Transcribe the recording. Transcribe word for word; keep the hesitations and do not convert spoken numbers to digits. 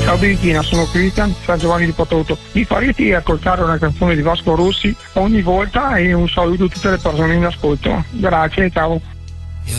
Ciao Birichina, sono Cristian, San Giovanni di Pototo. Mi farete ascoltare una canzone di Vasco Rossi ogni volta e un saluto a tutte le persone in ascolto. Grazie, ciao.